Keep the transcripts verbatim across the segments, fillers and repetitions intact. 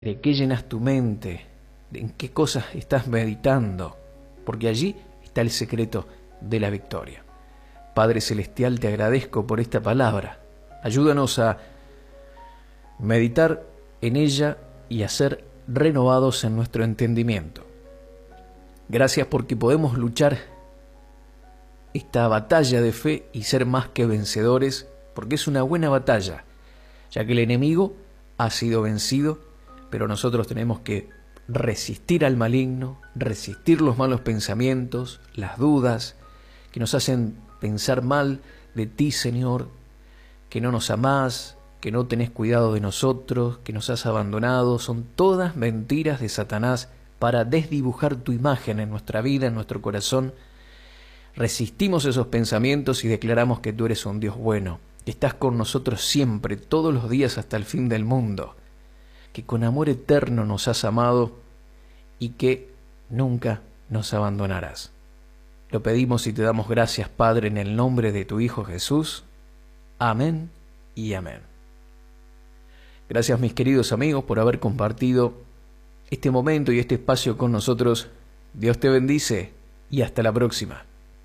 ¿De qué llenas tu mente? ¿En qué cosas estás meditando? Porque allí está el secreto de la victoria. Padre Celestial, te agradezco por esta palabra. Ayúdanos a meditar en ella y a ser renovados en nuestro entendimiento. Gracias porque podemos luchar esta batalla de fe y ser más que vencedores, porque es una buena batalla, ya que el enemigo ha sido vencido, pero nosotros tenemos que resistir al maligno, resistir los malos pensamientos, las dudas que nos hacen pensar mal de ti, Señor, que no nos amás, que no tenés cuidado de nosotros, que nos has abandonado. Son todas mentiras de Satanás para desdibujar tu imagen en nuestra vida, en nuestro corazón. Resistimos esos pensamientos y declaramos que tú eres un Dios bueno, que estás con nosotros siempre, todos los días hasta el fin del mundo, que con amor eterno nos has amado y que nunca nos abandonarás. Lo pedimos y te damos gracias, Padre, en el nombre de tu Hijo Jesús. Amén y amén. Gracias, mis queridos amigos, por haber compartido este momento y este espacio con nosotros. Dios te bendice y hasta la próxima.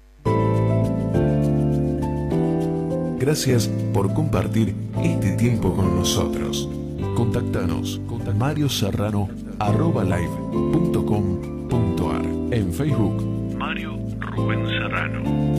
Gracias por compartir este tiempo con nosotros. Contactanos con mario serrano arroba live punto com punto ar. En Facebook, Mario Rubén Serrano.